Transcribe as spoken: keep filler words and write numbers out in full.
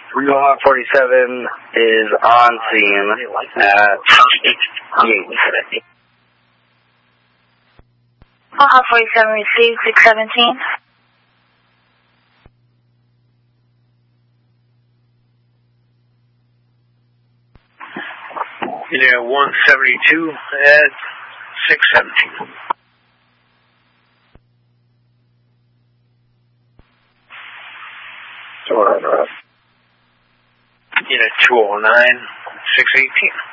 Mohawk forty-seven is on scene at Yates. Mohawk forty-seven received six seventeen. Yeah, one seventy-two at six seventeen. Unit two oh nine, six eighteen.